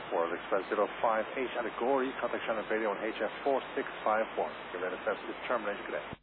World Express 05H at Gorey, contact Shannon Radio on HF4651. Your manifest is terminated today.